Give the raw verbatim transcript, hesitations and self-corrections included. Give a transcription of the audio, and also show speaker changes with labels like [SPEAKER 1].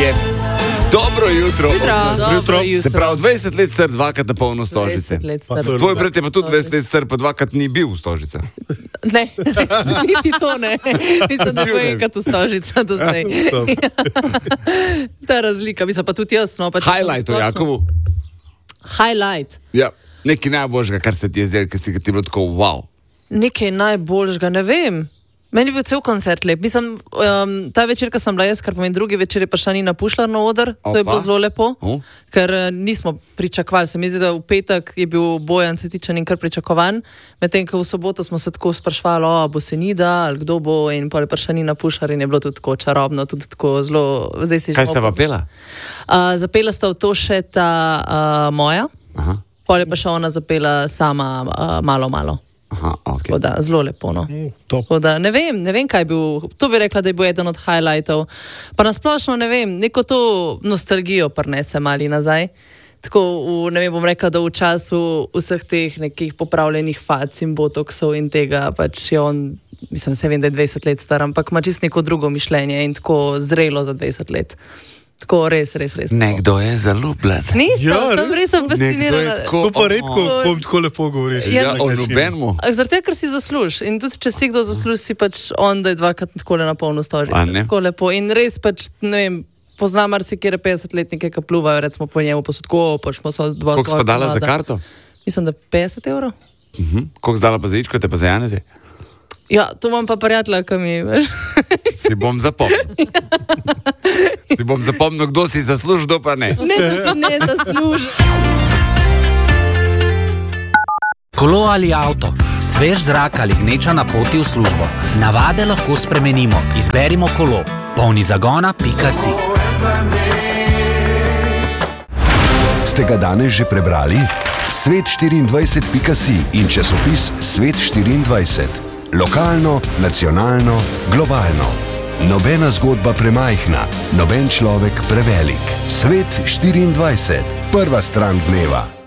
[SPEAKER 1] je dobro jutro.
[SPEAKER 2] Jutro. Dobro jutro.
[SPEAKER 1] Se pravi, dvajset let star, dvakrat na polno Stožice. Tvoj brat je pa tudi dvajset let star, pa dvakrat ni bil v Stožice.
[SPEAKER 2] Ne, niti to ne. Mislim, da bo enkrat v Stožica do zdaj. Ta razlika, mislim pa tudi jaz. No, pa
[SPEAKER 1] Highlight o Jakobu.
[SPEAKER 2] Highlight.
[SPEAKER 1] Ja, nekaj najboljšega, kar se ti je zdaj, ker si ti bilo tako wow.
[SPEAKER 2] Nekaj najboljšega, ne vem. Meni je bil cel koncert lep. Mislim, um, ta večer, ko sem bila jaz, kar pomeni drugi večer, je pa šla Nina Pušlar na oder. To je bilo zelo lepo, uh. ker nismo pričakovali. Se mi zdi, da v petek je bil Bojan Cvetičan in kar pričakovan. Medtem, ko v soboto smo se tako sprašvali, o, bo se Nida, ali kdo bo, in pa je prišla Nina Pušlar in je bilo tudi tako čarobno, tudi tako zelo...
[SPEAKER 1] Kaj sta pa pela?
[SPEAKER 2] Uh, zapela sta v to še ta uh, moja, Aha. Pol je pa še ona zapela sama uh, malo, malo.
[SPEAKER 1] Aha, okay.
[SPEAKER 2] Da, zelo lepo, no. Mm, da, ne vem, ne vem, kaj je bil, to bi rekla, da je bil eden od highlightov. Pa nasplošno, ne vem, neko to nostalgijo prnese mali nazaj. Tako, v, ne vem, bom rekla, da v času vseh teh nekih popravljenih fac in botoksov in tega, pač je on, mislim, se vem, da je dvajset let star, ampak ima čisto neko drugo mišljenje in tako zrelo za dvajset let. Tako, res, res, res.
[SPEAKER 1] Nekdo je zaljubljen.
[SPEAKER 2] Nisem, ja, sem res fascinirana.
[SPEAKER 3] To pa redko, ko tako lepo govoriš.
[SPEAKER 1] Ja, o nobenmu.
[SPEAKER 2] Zaradi tega, ker si zasluž. In tudi, če si kdo zasluž, si pač on, da je dvakrat tako na polno Stožice. Tako lepo. In res pač, ne vem, poznam marsikere petdesetletnike, ki pluvajo, recimo po njemu posodko, pač smo so dva...
[SPEAKER 1] Koliko si pa dala za karto?
[SPEAKER 2] Mislim, da petdeset evrov.
[SPEAKER 1] Uh-huh. Koliko si dala pa za ičko, te pa za Janezi?
[SPEAKER 2] Ja, tu imam pa prijatelja, ki mi, veš.
[SPEAKER 1] Si bom zapomnil. Si bom zapomnil, kdo si zasluži, kdo pa ne.
[SPEAKER 2] Ne, da si ne zasluži.
[SPEAKER 4] Kolo ali avto, svež zrak ali gneča na poti v službo. Navade lahko spremenimo. Izberimo kolo. Polni zagona pika si.
[SPEAKER 5] Ste ga danes že prebrali? svet štiriindvajset pika si in časopis Svet štiriindvajset. Lokalno, nacionalno, globalno. Nobena zgodba premajhna, noben človek prevelik. Svet štiriindvajset. Prva stran dneva.